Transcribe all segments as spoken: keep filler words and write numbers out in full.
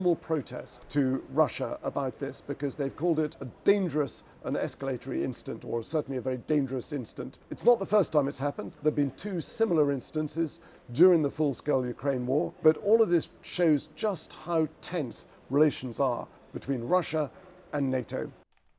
More protest to Russia about this because they've called it a dangerous and escalatory incident, or certainly a very dangerous incident. It's not the first time it's happened. There have been two similar instances during the full-scale Ukraine war, but all of this shows just how tense relations are between Russia and NATO.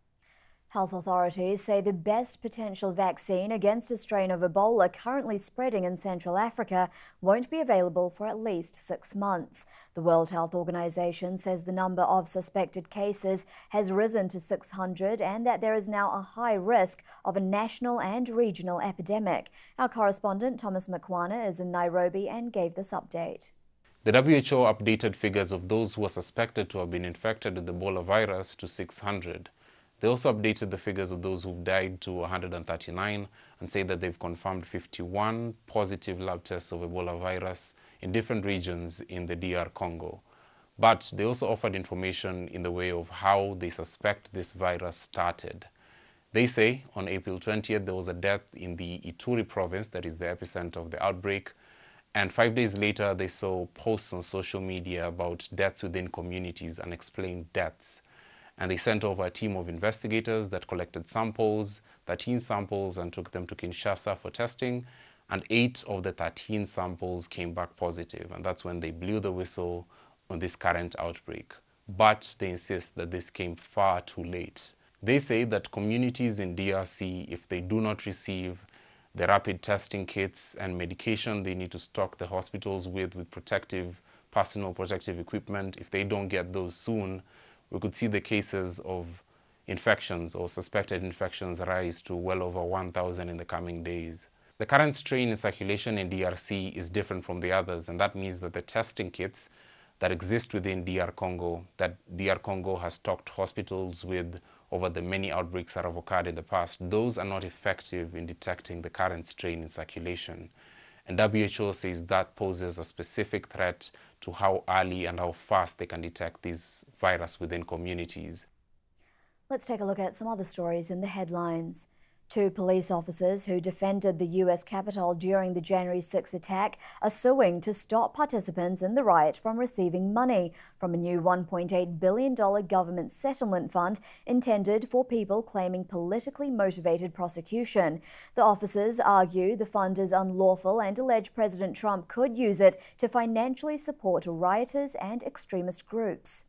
Health authorities say the best potential vaccine against a strain of Ebola currently spreading in Central Africa won't be available for at least six months. The World Health Organization says the number of suspected cases has risen to six hundred and that there is now a high risk of a national and regional epidemic. Our correspondent Thomas Mkwana is in Nairobi and gave this update. The W H O updated figures of those who are suspected to have been infected with the Ebola virus to six hundred. They also updated the figures of those who've died to one hundred thirty-nine and say that they've confirmed fifty-one positive lab tests of Ebola virus in different regions in the D R Congo. But they also offered information in the way of how they suspect this virus started. They say on April twentieth there was a death in the Ituri province, that is the epicenter of the outbreak, and five days later they saw posts on social media about deaths within communities, unexplained deaths. And they sent over a team of investigators that collected samples, thirteen samples, and took them to Kinshasa for testing. And eight of the thirteen samples came back positive. And that's when they blew the whistle on this current outbreak. But they insist that this came far too late. They say that communities in D R C, if they do not receive the rapid testing kits and medication they need to stock the hospitals with, with protective, personal protective equipment, if they don't get those soon, we could see the cases of infections or suspected infections rise to well over one thousand in the coming days. The current strain in circulation in D R C is different from the others, and that means that the testing kits that exist within D R Congo, that D R Congo has stocked hospitals with over the many outbreaks that have occurred in the past, those are not effective in detecting the current strain in circulation. And W H O says that poses a specific threat to how early and how fast they can detect this virus within communities. Let's take a look at some other stories in the headlines. Two police officers who defended the U S Capitol during the January sixth attack are suing to stop participants in the riot from receiving money from a new one point eight billion dollars government settlement fund intended for people claiming politically motivated prosecution. The officers argue the fund is unlawful and allege President Trump could use it to financially support rioters and extremist groups.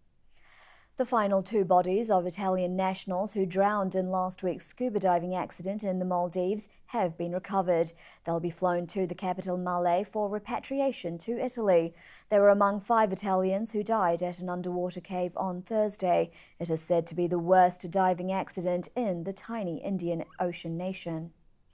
The final two bodies of Italian nationals who drowned in last week's scuba diving accident in the Maldives have been recovered. They'll be flown to the capital Male for repatriation to Italy. They were among five Italians who died at an underwater cave on Thursday. It is said to be the worst diving accident in the tiny Indian Ocean nation.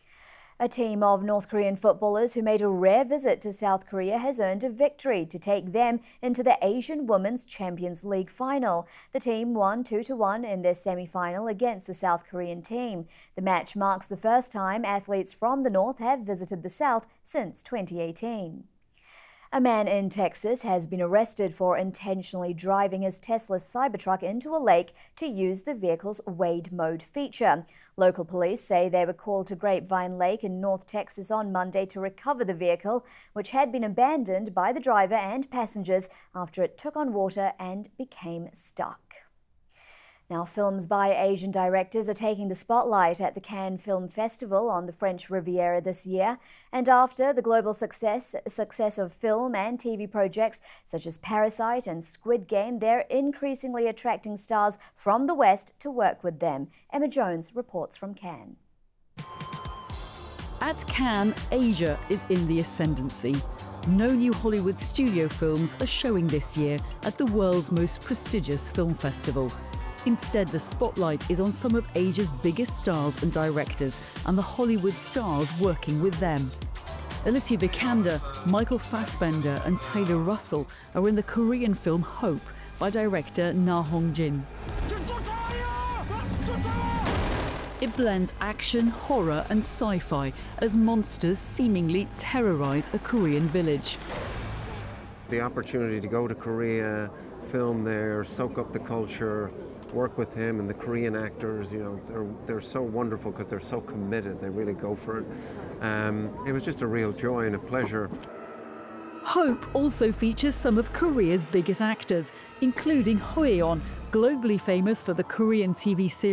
A team of North Korean footballers who made a rare visit to South Korea has earned a victory to take them into the Asian Women's Champions League final. The team won two to one in their semi-final against the South Korean team. The match marks the first time athletes from the North have visited the South since twenty eighteen. A man in Texas has been arrested for intentionally driving his Tesla Cybertruck into a lake to use the vehicle's wade mode feature. Local police say they were called to Grapevine Lake in North Texas on Monday to recover the vehicle, which had been abandoned by the driver and passengers after it took on water and became stuck. Now, films by Asian directors are taking the spotlight at the Cannes Film Festival on the French Riviera this year. And after the global success, success of film and T V projects such as Parasite and Squid Game, they're increasingly attracting stars from the West to work with them. Emma Jones reports from Cannes. At Cannes, Asia is in the ascendancy. No new Hollywood studio films are showing this year at the world's most prestigious film festival. Instead, the spotlight is on some of Asia's biggest stars and directors and the Hollywood stars working with them. Alicia Vikander, Michael Fassbender and Taylor Russell are in the Korean film Hope by director Na Hong-jin. It blends action, horror and sci-fi as monsters seemingly terrorize a Korean village. The opportunity to go to Korea, film there, soak up the culture, work with him and the Korean actors, you know, they're, they're so wonderful because they're so committed, they really go for it. Um, it was just a real joy and a pleasure. Hope also features some of Korea's biggest actors, including Heo-yeon, globally famous for the Korean T V series